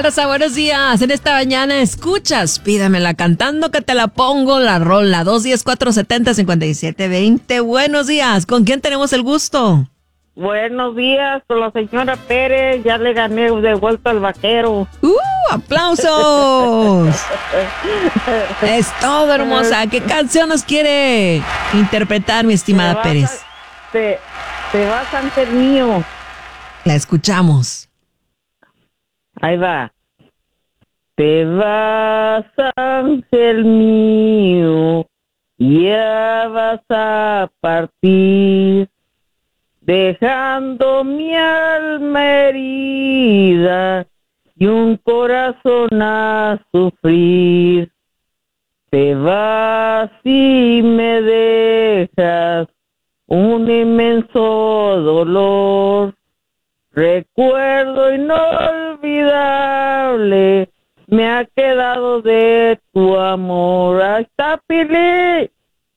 Garza, buenos días. En esta mañana escuchas, pídamela cantando que te la pongo, la rola 210-470-5720. Buenos días, ¿con quién tenemos el gusto? Buenos días, con la señora Pérez, ya le gané de vuelta al vaquero. ¡Aplausos! Es todo, hermosa. ¿Qué canción nos quiere interpretar, mi estimada Pérez? Te vas, ángel mío. La escuchamos. Ahí va. Te vas, ángel mío, ya vas a partir, dejando mi alma herida y un corazón a sufrir. Te vas y me dejas un inmenso dolor, recuerdo inolvidable me ha quedado de tu amor. Ahí está, Pili.